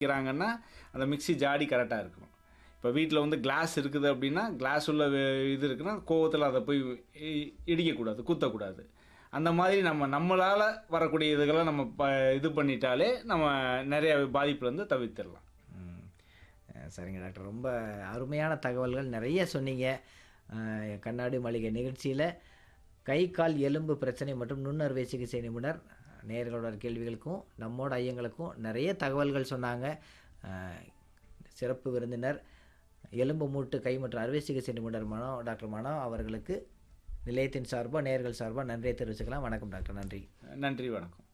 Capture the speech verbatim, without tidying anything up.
வைக்கிறாங்கன்னா அந்த மிக்ஸி ஜாடி கரெக்டாக இருக்கணும். இப்போ வீட்டில் வந்து கிளாஸ் இருக்குது அப்படின்னா, கிளாஸ் உள்ள வே- இது இருக்குன்னா கோவத்தில் அதை போய் இ- இடிக்கக்கூடாது, குத்தக்கூடாது. அந்த மாதிரி நம்ம நம்மளால் வரக்கூடிய இதுகளை நம்ம ப இது பண்ணிட்டாலே நம்ம நிறைய பாதிப்புலேருந்து தவிர்த்திடலாம். ம். அஹ் சரிங்க டாக்டர், ரொம்ப அருமையான தகவல்கள் நிறைய சொன்னீங்க. அஹ் கண்ணாடி மாளிகை நிகழ்ச்சியில் கை கால் எலும்பு பிரச்சனை மற்றும் நுண்ணறுவை சிகிச்சை நிபுணர் நேயர்களோட கேள்விகளுக்கும் நம்மோட ஐயங்களுக்கும் நிறைய தகவல்கள் சொன்னாங்க. அஹ் சிறப்பு விருந்தினர் எலும்பு மூட்டு கை மற்றும் அறுவை சிகிச்சை நிபுணர் மனோ டாக்டர் மனோ அவர்களுக்கு நிலையத்தின் சார்பாக நேயர்கள் சார்பாக நன்றியை தெரிவிச்சுக்கலாம். வணக்கம் டாக்டர். நன்றி. நன்றி, வணக்கம்.